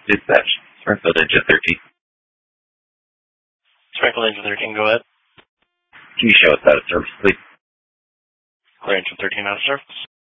Dispatch, Springfield Engine 13. Springfield Engine 13, go ahead. Can you show us out of service, please? Clear Engine 13 out of service.